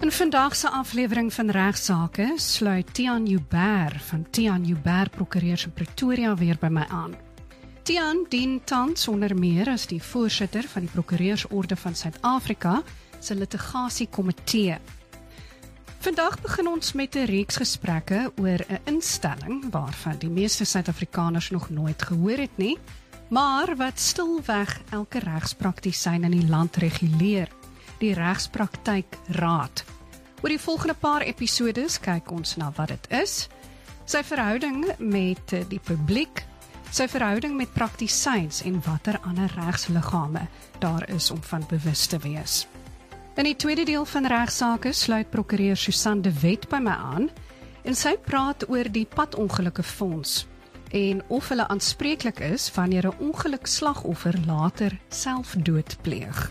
In vandag se aflewering van Regsake sluit Tiaan Joubert van Tiaan Joubert Prokureurs in Pretoria weer by my aan. Tiaan dien tans onder meer as die voorsitter van die Prokureursorde van Suid-Afrika se litigasiekomitee. Vandag begin ons met 'n reeks gesprekke oor 'n instelling waarvan die meeste Suid-Afrikaners nog nooit gehoor het nie, maar wat stilweg elke regspraktisyn in die land reguleer, die Regspraktykraad. Oor die volgende paar episodes kyk ons na wat dit is, sy verhouding met die publiek, sy verhouding met praktisyns en watter ander regsliggame daar is om van bewus te wees. In die tweede deel van Regsake sluit prokureur Susan de Wet by my aan en sy praat oor die padongelukkefonds en of hulle aanspreeklik is wanneer 'n ongelukslagoffer later selfdood pleeg.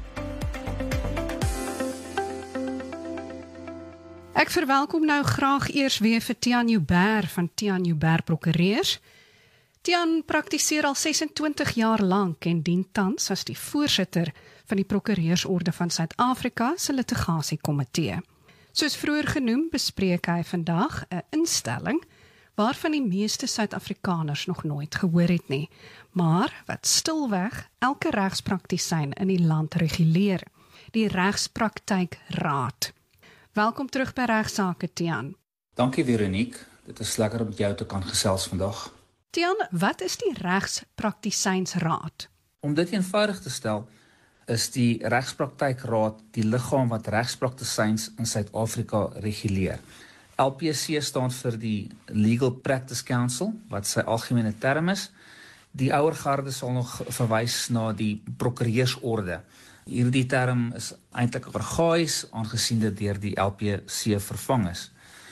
Ek verwelkom nou graag eers weer vir Tiaan Joubert van Tiaan Joubert Prokureurs. Tiaan praktiseer al 26 jaar lank en dien tans as die voorsitter van die Prokureursorde van Suid-Afrika se litigasiekomitee. Soos vroeër genoem, bespreek hy vandag 'n instelling waarvan die meeste Suid-Afrikaners nog nooit gehoor het nie, maar wat stilweg elke regspraktisyn in die land reguleer, die Regspraktykraad. Welkom terug by Regsake, Tiaan. Dankie Veronique, dit is lekker om met jou te kan gesels vandag. Tiaan, wat is die Regspraktisynsraad? Om dit eenvoudig te stel, is die Regspraktykraad die liggaam wat regspraktisyns in Suid-Afrika reguleer. LPC staan vir die Legal Practice Council, wat sy algemene term is. Die ouer garde sal nog verwys na die Prokureursorde. Hierdie term is eintlik argaïs, aangesien dit deur die LPC vervang is.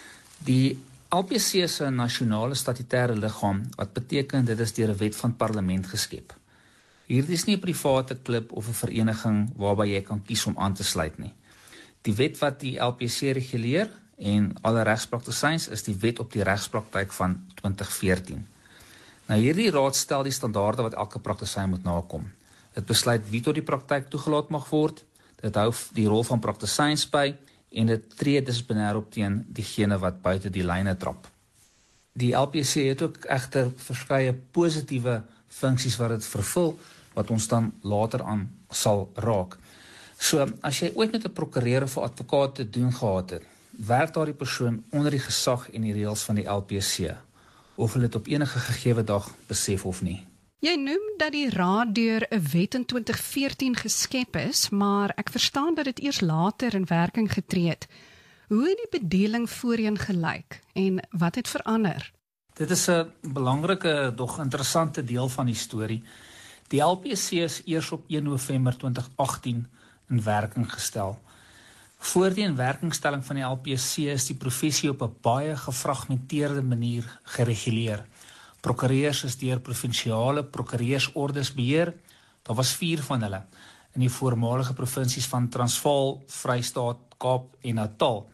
Die LPC is 'n nasionale statutêre liggaam, wat beteken dit is deur 'n wet van parlement geskep. Hierdie is nie 'n private klub of 'n vereniging waarby jy kan kies om aan te sluit nie. Die wet wat die LPC reguleer en alle regspraktisyns is die wet op die regspraktyk van 2014. Nou hierdie raad stel die standaarde wat elke praktisyn moet nakom. Dit besluit wie tot die praktyk toegelaat mag word, dit hou die rol van praktisyns by en dit tree dissiplinêr op teen diegene wat buite die lyne trap. Die LPC het ook egter verskeie positiewe funksies wat dit vervul, wat ons dan later aan sal raak. So, as jy ooit met 'n prokureur of 'n advokaat te doen gehad het, werk daardie persoon onder die gesag en die reëls van die LPC, of hulle dit op enige gegeewe dag besef of nie. Jy noem dat die raad deur 'n wet in 2014 geskep is, maar ek verstaan dat dit eers later in werking getree het. Hoe het die bedeling voorheen gelyk en wat het verander? Dit is 'n belangrike, dog interessante deel van die storie. Die LPC is eers op 1 November 2018 in werking gestel. Voor die inwerkingstelling van die LPC is die professie op 'n baie gefragmenteerde manier gereguleer. Prokureurs is deur provinsiale prokureursordes beheer. Daar was 4 van hulle in die voormalige provinsies van Transvaal, Vrystaat, Kaap en Natal.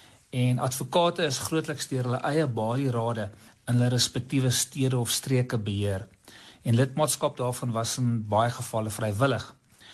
En advokate is grootliks deur hulle eie balierade in hulle respektiewe stede of streke beheer. En lidmaatskap daarvan was in baie gevalle vrywillig.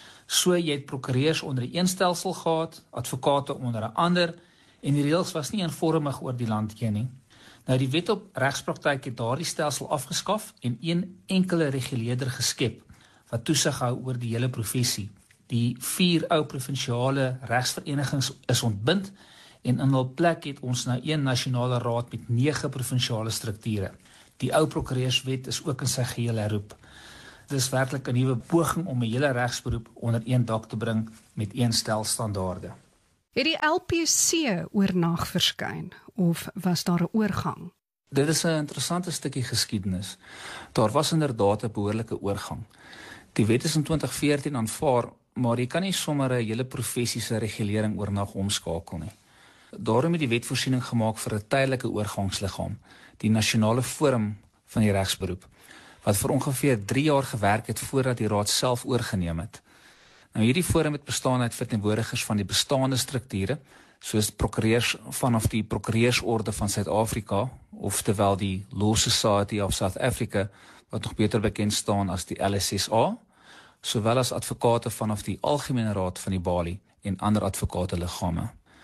So jy het prokureurs onder 'n stelsel gehad, advokate onder 'n ander, en die reëls was nie eenvormig oor die land heen nie. Nou die wet op regspraktyk het daardie stelsel afgeskaf en een enkele reguleerder geskep wat toesig hou oor die hele professie. Die 4 ou provinsiale regsverenigings is ontbind en in hul plek het ons nou een nasionale raad met 9 provinsiale strukture. Die ou prokureurswet is ook in sy geheel herroep. Dit is werklik 'n nuwe poging om 'n hele regsberoep onder een dak te bring met een stel standaarde. Het die LPC oornag verskyn of was daar 'n oorgang? Dit is 'n interessante stukkie geskiedenis. Daar was inderdaad 'n behoorlike oorgang. Die wet is in 2014 aanvaar, maar jy kan nie sommer 'n hele professie se regulering oornag omskakel nie. Daarom het die wet voorsiening gemaak vir 'n tydelike oorgangsliggaam, die Nasionale Forum van die Regsberoep, wat vir ongeveer 3 jaar gewerk het voordat die raad self oorgeneem het. Nou hierdie forum het bestaan uit verteenwoordigers van die bestaande strukture, soos prokureurs vanaf die Prokureursorde van Suid-Afrika, oftewel die Law Society of South Africa, wat nog beter bekend staan as die LSSA, sowel as advokate vanaf die Algemene Raad van die Bali en ander advokate liggame.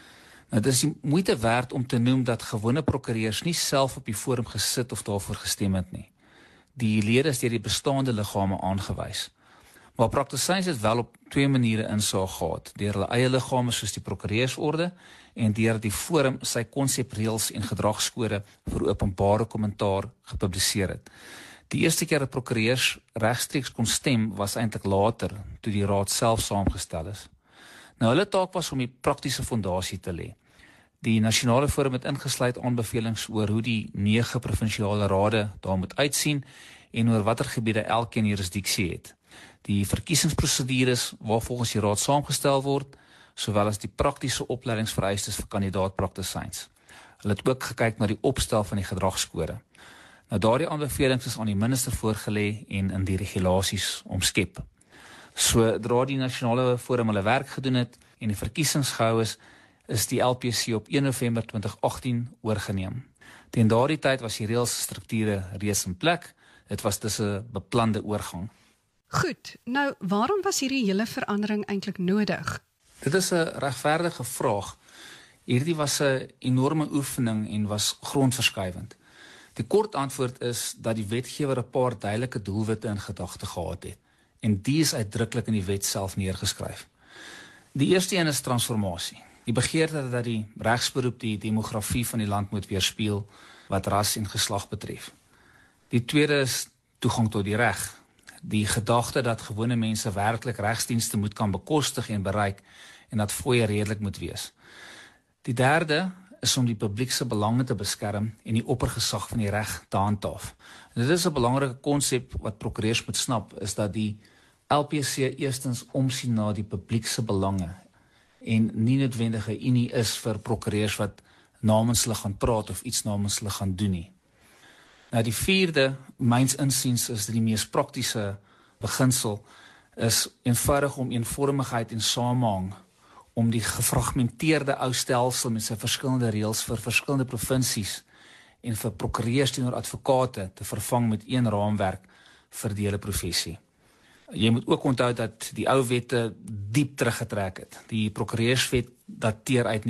Nou, dit is die moeite werd om te noem dat gewone prokureurs nie self op die forum gesit of daarvoor gestem het nie. Die lede is deur die bestaande liggame aangewys. Maar praktisyns het wel op twee maniere insaag gehad, deur hulle eie liggame soos die prokureursorde en deur die forum sy konsepreëls en gedragskode vir openbare kommentaar gepubliseer het. Die eerste keer dat prokureurs regstreeks kon stem was eintlik later, toe die raad self saamgestel is. Nou, hulle taak was om die praktiese fondasie te lê. Die nasionale forum het ingesluit aanbevelings oor hoe die 9 provinsiale rade daar moet uitsien en oor watter gebiede elkeen jurisdiksie het. Die verkiesingsprosedures waarvolgens die raad saamgestel word, sowel as die praktiese opleidingsvereistes vir kandidaat-praktisyns. Hulle het ook gekyk na die opstel van die gedragskode. Nou, daardie aanbevelings is aan die minister voorgelê en in die regulasies omskep. Sodra die nasionale forum hulle werk gedoen het en die verkiesings gehou is die LPC op 1 November 2018 oorgeneem. Teen daardie tyd was die reëls strukture reeds in plek. Dit was dus 'n beplande oorgang. Goed, nou waarom was hierdie hele verandering eintlik nodig? Dit is 'n regverdige vraag. Hierdie was 'n enorme oefening en was grondverskuivend. Die kort antwoord is dat die wetgewer 'n paar duidelike doelwitte in gedagte gehad het. En die is uitdruklik in die wet self neergeskryf. Die eerste een is transformasie. Die begeerte dat die regsberoep die demografie van die land moet weerspieël wat ras en geslag betref. Die tweede is toegang tot die reg. Die gedagte dat gewone mense werklik regsdienste moet kan bekostig en bereik en dat fooie redelik moet wees. Die derde is om die publiek se belange te beskerm en die oppergesag van die reg te handhaaf. En dit is 'n belangrike konsep wat prokureurs moet snap, is dat die LPC eerstens omsien na die publiek se belange en nie noodwendig 'n unie is vir prokureurs wat namens hulle gaan praat of iets namens hulle gaan doen nie. Nou, die vierde, myns insiens, is die mees praktiese beginsel, is eenvoudig om eenvormigheid en samehang, om die gefragmenteerde ou stelsel met sy verskillende reëls vir verskillende provinsies en vir prokureurs teenoor advokate te vervang met een raamwerk vir die hele professie. Jy moet ook onthou dat die ou wette diep teruggetrek het. Die prokureurswet dateer uit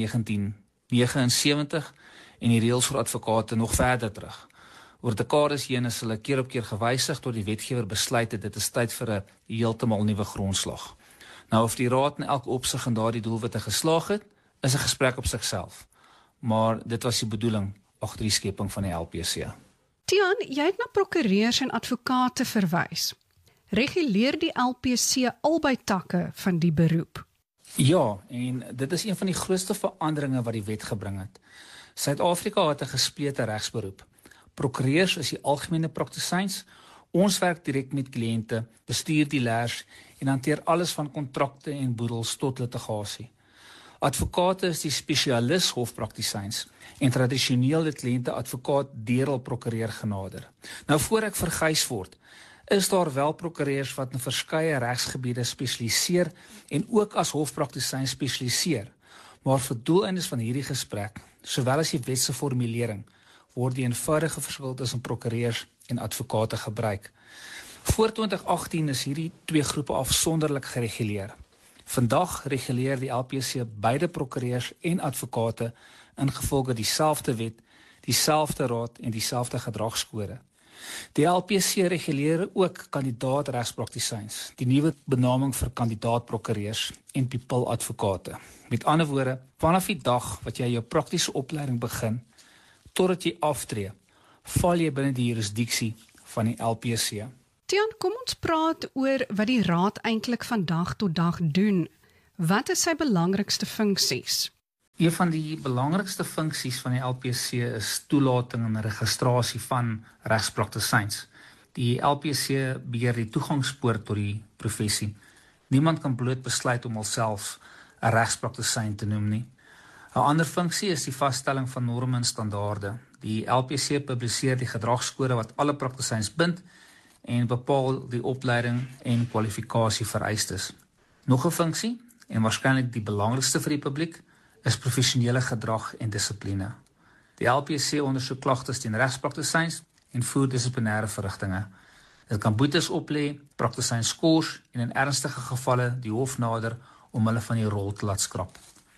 1979 en die reëls vir advokate nog verder terug. Oor dekades heen is hulle keer op keer gewysig tot die wetgewer besluit het dit is tyd vir 'n heeltemal nuwe grondslag. Nou, of die raad in elke opsig in daardie doelwitte geslaag het, is 'n gesprek op sigself. Maar dit was die bedoeling agter die skeping van die LPC. Tiaan, jy het na prokureurs en advokate verwys. Reguleer die LPC albei takke van die beroep? Ja, en dit is een van die grootste veranderinge wat die wet gebring het. Suid-Afrika het 'n gesplete regsberoep. Prokureurs is die algemene praktisyns. Ons werk direk met kliënte, bestuur die lers en hanteer alles van kontrakte en boedels tot litigasie. Advokate is die spesialis hofpraktisyns en tradisioneel het kliënte advokaat deur hul prokureur genader. Nou, voor ek vergys word, is daar wel prokureurs wat in verskeie regsgebiede spesialiseer en ook as hofpraktisyns spesialiseer. Maar vir doeleindes van hierdie gesprek, sowel as die wetse formulering, word die eenvoudige verskil tussen prokureurs en advokate gebruik. Voor 2018 is hierdie twee groepe afsonderlik gereguleer. Vandag reguleer die LPC beide prokureurs en advokate ingevolge dieselfde wet, dieselfde raad en dieselfde gedragskode. Die LPC reguleer ook kandidaat-regspraktisyns, die nuwe benaming vir kandidaat-prokureurs en people-advokate. Met ander woorde, vanaf die dag wat jy jou praktiese opleiding begin, totdat jy aftree, val jy binne die jurisdiksie van die LPC. Tiaan, kom ons praat oor wat die raad eintlik van dag tot dag doen. Wat is sy belangrikste funksies? Een van die belangrikste funksies van die LPC is toelating en registrasie van regspraktisyns. Die LPC beheer die toegangspoort tot die professie. Niemand kan bloot besluit om homself 'n regspraktisyn te noem nie. 'n Ander funksie is die vaststelling van norme en standaarde. Die LPC publiseer die gedragskode wat alle praktisyns bind en bepaal die opleiding en kwalifikasie vereistes. Nog 'n funksie, en waarskynlik die belangrikste vir die publiek, is professionele gedrag en dissipline. Die LPC ondersoek klagtes teen regspraktisyns en voer dissiplinêre verrigtinge. Dit kan boetes oplê, praktisyns skors en in ernstige gevalle die hof nader om hulle van die rol te laat skrap.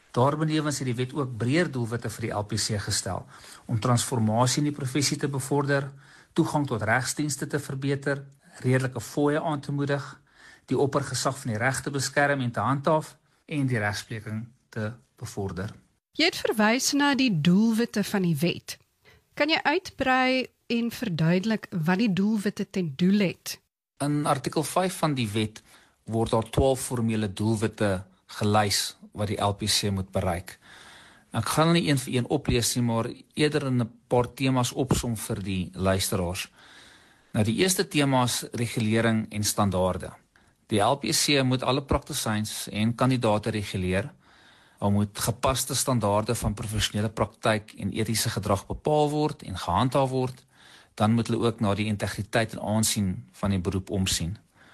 Daarbenewens het die wet ook breër doelwitte vir die LPC gestel om transformasie in die professie te bevorder, toegang tot regsdienste te verbeter, redelike fooie aan te moedig, die oppergesag van die reg te beskerm en te handhaaf en die regspleking te bevorder. Jy het verwys na die doelwitte van die wet. Kan jy uitbrei en verduidelik wat die doelwitte ten doel het? In artikel 5 van die wet word daar 12 formele doelwitte gelys wat die LPC moet bereik. Ek gaan nie een vir een oplees nie, maar eerder in 'n paar temas opsom vir die luisteraars. Nou die eerste tema is regulering en standaarde. Die LPC moet alle praktisyns en kandidate reguleer. Daar moet gepaste standaarde van professionele praktyk en etiese gedrag bepaal word en gehandhaaf word. Dan moet hulle ook na die integriteit en aansien van die beroep omsien.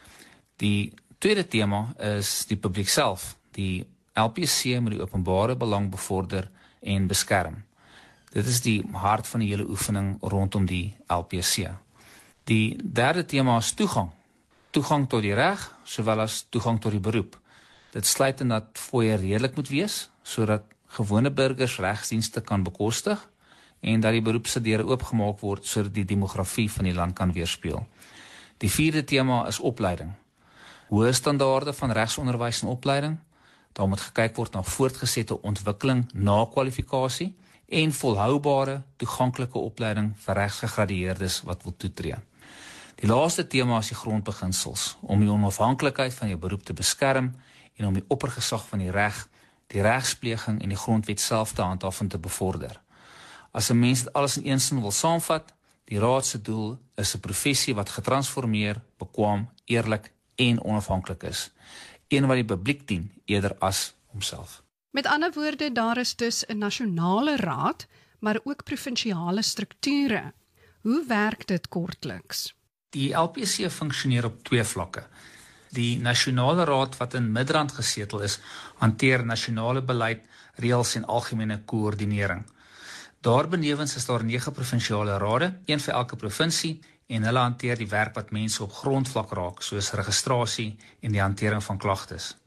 Die tweede tema is die publiek self. Die LPC moet die openbare belang bevorder en beskerm. Dit is die hart van die hele oefening rondom die LPC. Die derde tema is toegang. Toegang tot die reg, sowel as toegang tot die beroep. Dit sluit in dat fooie redelik moet wees, sodat gewone burgers regsdienste kan bekostig en dat die beroep se deure oopgemaak word sodat die demografie van die land kan weerspieël. Die vierde tema is opleiding. Hoë standaarde van regsonderwys en opleiding. Daar moet gekyk word na voortgesette ontwikkeling na kwalifikasie en volhoubare, toeganklike opleiding vir regsgegradueerdes wat wil toetree. Die laaste tema is die grondbeginsels, om die onafhanklikheid van jou beroep te beskerm en om die oppergesag van die reg, die regspleging en die grondwet self te handhaaf en te bevorder. As 'n mens dit alles in een sin wil saamvat, die raad se doel is 'n professie wat getransformeer, bekwaam, eerlik en onafhanklik is. Een wat die publiek dien eerder as homself. Met ander woorde, daar is dus 'n nasionale raad, maar ook provinsiale strukture. Hoe werk dit kortliks? Die LPC funksioneer op twee vlakke. Die nasionale raad wat in Midrand gesetel is, hanteer nasionale beleid, reëls en algemene koördinering. Daarbenewens is daar 9 provinsiale rade, een vir elke provinsie, en hulle hanteer die werk wat mense op grondvlak raak, soos registrasie en die hantering van klagtes.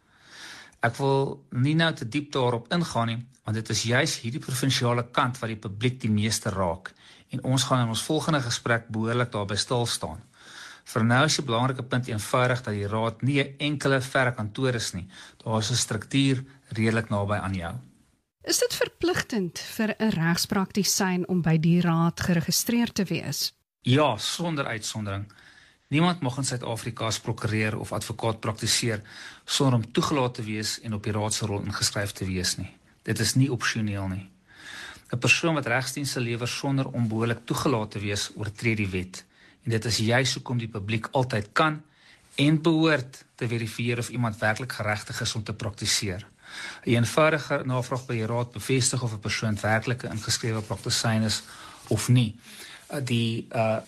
Ek wil nie nou te diep daarop ingaan nie, want dit is juis hierdie provinsiale kant wat die publiek die meeste raak, en ons gaan in ons volgende gesprek behoorlik daarby stil staan. Vir nou is die belangrike punt eenvoudig dat die raad nie 'n enkele verre kantoor is nie. Daar is 'n struktuur redelik naby aan jou. Is dit verpligtend vir 'n regspraktisyn om by die raad geregistreer te wees? Ja, sonder uitsondering. Niemand mag in Suid-Afrika as prokureur of advokaat praktiseer sonder om toegelaat te wees en op die raad se rol ingeskryf te wees nie. Dit is nie opsioneel nie. 'n Persoon wat regsdienste lewer sonder om behoorlik toegelaat te wees, oortree die wet. En dit is juis hoekom die publiek altyd kan en behoort te verifieer of iemand werklik geregtig is om te praktiseer. 'n Eenvoudige navraag by die raad bevestig of 'n persoon werklik 'n ingeskrewe praktisyn is of nie. Die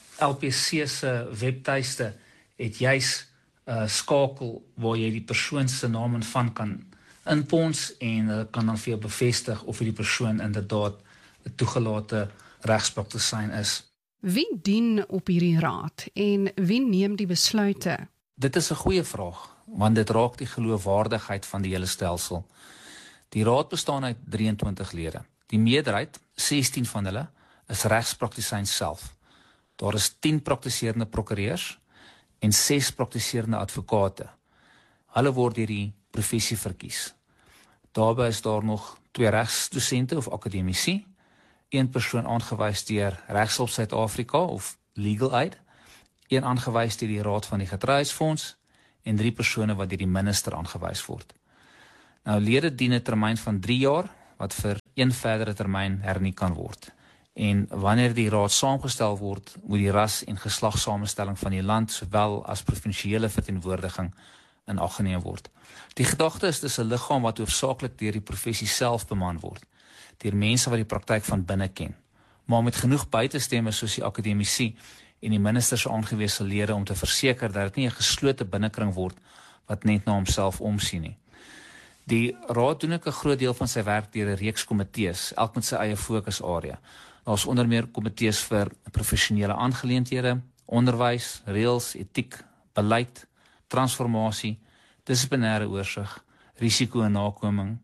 LPC se webtuiste het juis skakel waar jy die persoon se naam en van kan inpons en kan dan vir jou bevestig of die persoon inderdaad 'n toegelate regspraktisyn is. Wie dien op hierdie raad en wie neem die besluite? Dit is 'n goeie vraag, want dit raak die geloofwaardigheid van die hele stelsel. Die raad bestaan uit 23 lede. Die meerderheid, 16 van hulle, is regspraktisyns self. Daar is 10 praktiserende prokureurs en 6 praktiserende advokate. Hulle word deur die professie verkies. Daarbey is daar nog 2 regsdosente of akademici, 1 persoon aangewys deur Regshulp Suid-Afrika of Legal Aid, 1 aangewys deur die Raad van die Getrouheidsfonds en 3 persone wat deur die minister aangewys word. Nou lede dien 'n termyn van 3 jaar wat vir 1 verdere termyn hernie kan word. En wanneer die raad saamgestel word, moet die ras- en geslagssamestelling van die land sowel as provinsiale verteenwoordiging in ag geneem word. Die gedagte is dis 'n liggaam wat hoofsaaklik deur die professie self beman word, deur mense wat die praktyk van binne ken, maar met genoeg buitestemme soos die akademici en die minister se aangewese lede om te verseker dat dit nie 'n geslote binnekring word wat net na homself omsien nie. Die raad doen ook 'n groot deel van sy werk deur 'n reeks komitees, elk met sy eie fokusarea. Daar's onder meer komitees vir professionele aangeleenthede, onderwys, reëls, etiek, beleid, transformasie, dissiplinêre oorsig, risiko en nakoming,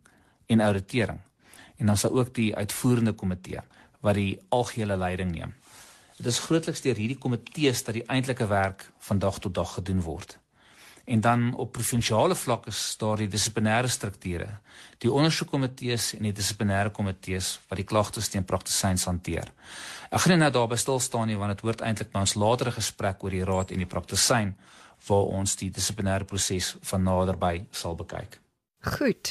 en ouditering. En dan sal ook die uitvoerende komitee wat die algehele leiding neem. Dit is grootliks deur hierdie komitees dat die eintlike werk van dag tot dag gedoen word. En dan op provinsiale vlak is daar die dissiplinêre strukture, die ondersoekkomitees en die dissiplinêre komitees wat die klagtes teen praktisyns hanteer. Ek gaan nie nou daarby stil staan nie, want dit hoort eintlik na ons latere gesprek oor die raad en die praktisyn, waar ons die dissiplinêre proses van naderby sal bekyk. Goed.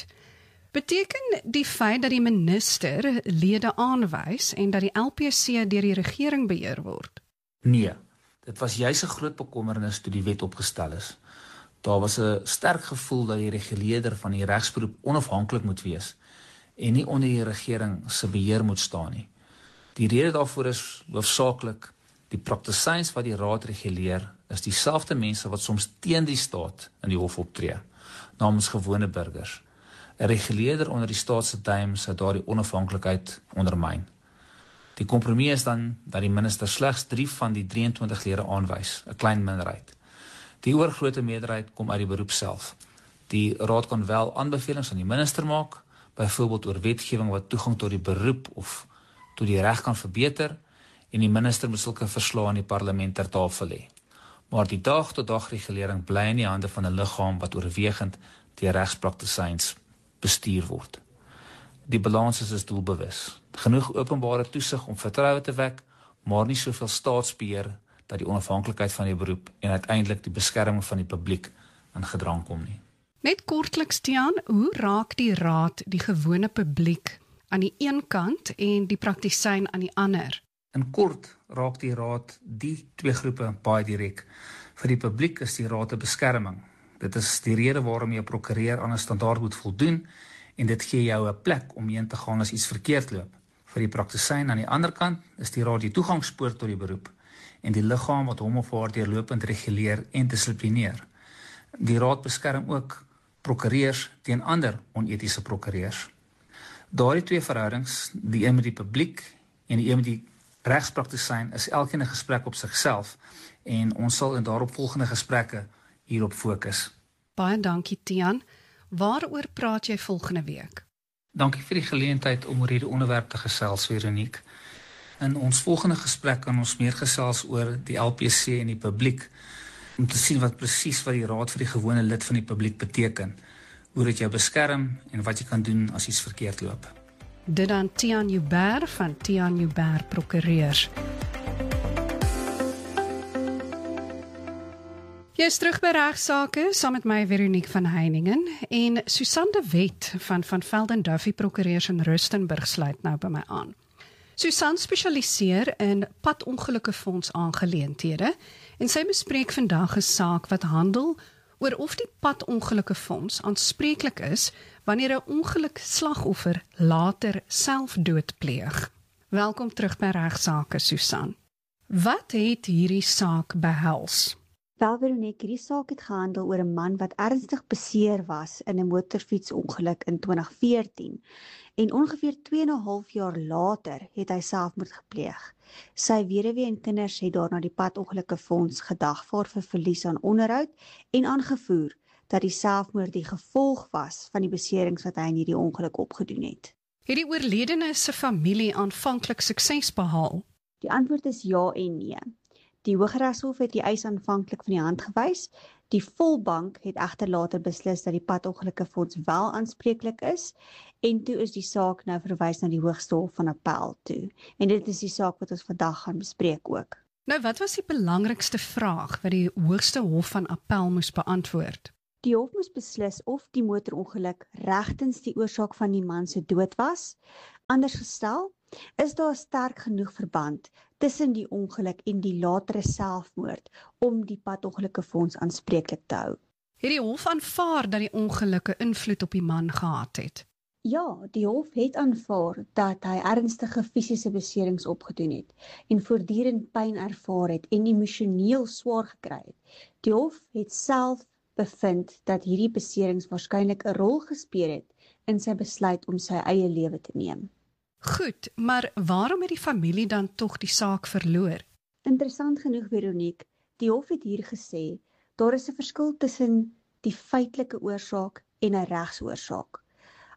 Beteken die feit dat die minister lede aanwys en dat die LPC deur die regering beheer word? Nee, dit was juis 'n groot bekommernis toe die wet opgestel is. Daar was 'n sterk gevoel dat die reguleerder van die regsberoep onafhanklik moet wees en nie onder die regering se beheer moet staan nie. Die rede daarvoor is hoofsaaklik die praktisyns wat die raad reguleer is dieselfde mense wat soms teen die staat in die hof optree, namens gewone burgers. 'n Reguleerder onder die staat se duim sou daardie onafhanklikheid ondermyn. Die kompromie is dan dat die minister slegs 3 van die 23 lede aanwys, 'n klein minderheid. Die oorgrootste meerderheid kom uit die beroep self. Die raad kan wel aanbevelings aan die minister maak, byvoorbeeld oor wetgewing wat toegang tot die beroep of tot die reg kan verbeter, en die minister moet sulke verslae in die parlement ter tafel hê. Maar die dag-tot-dag regulering bly in die hande van 'n liggaam wat oorwegend deur regspraktisyns bestuur word. Die balans is doelbewus. Genoeg openbare toesig om vertroue te wek, maar nie soveel staatsbeheer dat die onafhanklikheid van die beroep en uiteindelik die beskerming van die publiek in gedrang kom nie. Net kortliks, Tiaan, hoe raak die raad die gewone publiek aan die een kant en die praktisyn aan die ander? In kort raak die raad die twee groepe baie direk. Vir die publiek is die raad 'n beskerming. Dit is die rede waarom jy 'n prokureur aan 'n standaard moet voldoen en dit gee jou 'n plek om heen te gaan as iets verkeerd loop. Vir die praktisyn aan die ander kant is die raad die toegangspoort tot die beroep en die liggaam wat hom of haar deurlopend reguleer en dissiplineer. Die raad beskerm ook prokureurs teen ander onetiese prokureurs. Daardie twee verhoudings, die een met die publiek en die een met die regspraktisyn, is elkeen 'n gesprek op sigself en ons sal in daaropvolgende gesprekke hierop fokus. Baie dankie, Tiaan. Waaroor praat jy volgende week? Dankie vir die geleentheid om oor hierdie onderwerp te gesels, Veronique. In ons volgende gesprek kan ons meer gesels oor die LPC en die publiek, om te sien wat presies wat die raad vir die gewone lid van die publiek beteken, hoe dit jou beskerm en wat jy kan doen as iets verkeerd loop. Dit dan Tiaan Joubert van Tiaan Joubert Prokureurs. Jy is terug by Regsake saam met my Veronique van Heiningen en Susan de Wet van Velden Duffy Prokureurs in Rustenburg sluit nou by my aan. Susan spesialiseer in padongelukkefonds aangeleenthede en sy bespreek vandag 'n saak wat handel oor of die padongelukkefonds aanspreeklik is wanneer 'n ongelukslagoffer later selfdood pleeg. Welkom terug by Regsake, Susan. Wat het hierdie saak behels? Wel, Veronique, hierdie saak het gehandel oor 'n man wat ernstig beseer was in 'n motorfietsongeluk in 2014 en ongeveer 2,5 jaar later het hy selfmoord gepleeg. Sy weduwee en kinders het daarna die padongelukkefonds gedagvaar vir verlies aan onderhoud en aangevoer dat die selfmoord die gevolg was van die beserings wat hy in hierdie ongeluk opgedoen het. Het die oorledene se familie aanvanklik sukses behaal? Die antwoord is ja en nee. Die Hooggeregshof het die eis aanvanklik van die hand gewys. Die volbank het egter later beslis dat die padongelukkefonds wel aanspreeklik is en toe is die saak nou verwys na die Hoogste Hof van Appel toe. En dit is die saak wat ons vandag gaan bespreek ook. Nou, wat was die belangrikste vraag wat die Hoogste Hof van Appel moes beantwoord? Die hof moes beslis of die motorongeluk regtens die oorsaak van die man se dood was. Anders gestel, is daar sterk genoeg verband tussen die ongeluk en die latere selfmoord om die padongelukkefonds aanspreeklik te hou. Het die hof aanvaar dat die ongelukke invloed op die man gehad het? Ja, die hof het aanvaar dat hy ernstige fisiese beserings opgedoen het en voortdurend pyn ervaar het en emosioneel swaar gekry het. Die hof het self bevind dat hierdie beserings waarskynlik 'n rol gespeel het in sy besluit om sy eie lewe te neem. Goed, maar waarom het die familie dan tog die saak verloor? Interessant genoeg, Veronique, die hof het hier gesê, daar is 'n verskil tussen die feitelike oorsaak en 'n regsoorsaak.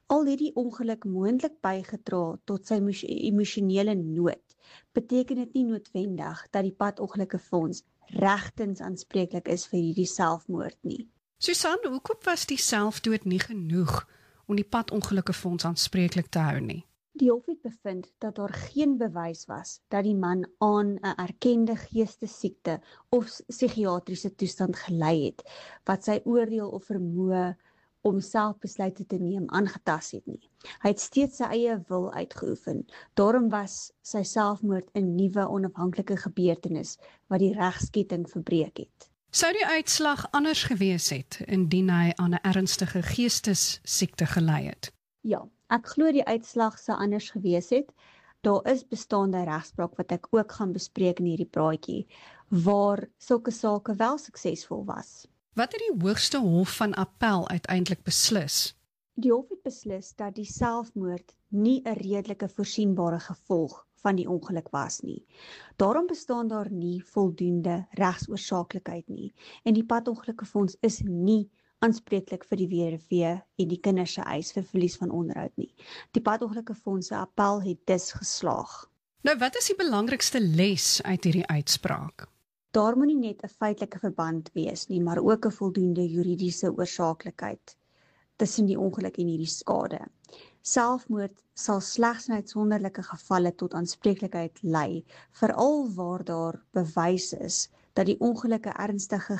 Al het die ongeluk moontlik bygedra tot sy emosionele nood, beteken dit nie noodwendig dat die padongelukkefonds regtens aanspreeklik is vir hierdie selfmoord nie. Susan, hoekom was die selfdood nie genoeg om die padongelukkefonds aanspreeklik te hou nie? Die hof het bevind dat daar geen bewys was dat die man aan 'n erkende geestesiekte of psigiatriese toestand gelei het, wat sy oordeel of vermoë om selfbesluite te neem aangetast het nie. Hy het steeds sy eie wil uitgeoefen. Daarom was sy selfmoord 'n nuwe onafhanklike gebeurtenis wat die regsketting verbreek het. Sou die uitslag anders gewees het indien hy aan 'n ernstige geestessiekte gelei het? Ja, ek glo die uitslag sou anders gewees het. Daar is bestaande regspraak wat ek ook gaan bespreek in hierdie praatjie, waar sulke sake wel suksesvol was. Wat het die Hoogste Hof van Appel uiteindelik beslis? Die hof het beslis dat die selfmoord nie 'n redelike voorsienbare gevolg van die ongeluk was nie. Daarom bestaan daar nie voldoende regsoorsaaklikheid nie en die padongelukkefonds is nie aanspreeklik vir die WRV en die kinders se eis vir verlies van onderhoud nie. Die padongelukkefonds se appel het dus geslaag. Nou, wat is die belangrikste les uit hierdie uitspraak? Daar moet nie net 'n feitelike verband wees nie, maar ook 'n voldoende juridiese oorsaaklikheid tussen die ongeluk en hierdie skade. Selfmoord sal slegs in uitsonderlike gevalle tot aanspreeklikheid lei, veral waar daar bewys is dat die ongeluk 'n ernstige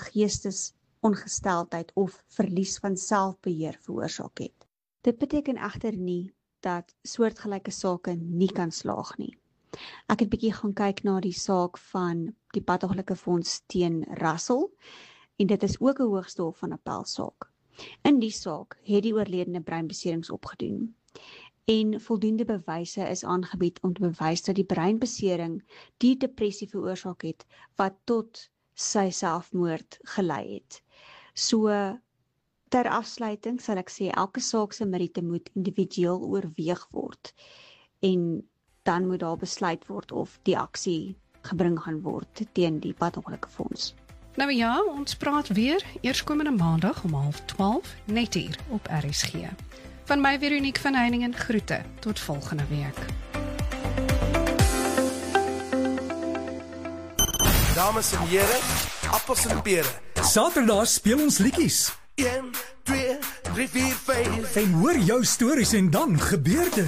geestesongesteldheid of verlies van selfbeheer veroorsaak het. Dit beteken egter nie dat soortgelyke sake nie kan slaag nie. Ek het bietjie gaan kyk na die saak van die padongelukkefonds teen Russell en dit is ook 'n Hoogste Hof van Appel saak. In die saak het die oorledene breinbeserings opgedoen en voldoende bewyse is aangebied om te bewys dat die breinbesering die depressie veroorsaak het wat tot sy selfmoord gelei het. So ter afsluiting sal ek sê elke saak se meriete moet individueel oorweeg word en dan moet daar besluit word of die aksie gebring gaan word teen die padongelukkefonds. Nou ja, ons praat weer eerskomende maandag om 11:30 net hier op RSG. Van my Veronique van Heiningen groete, tot volgende week. Dames en heren, appels en peren. Saterdag speel ons liedjies. 1, 2, 3, 4, 5. En hoor jou stories en dan gebeur dit.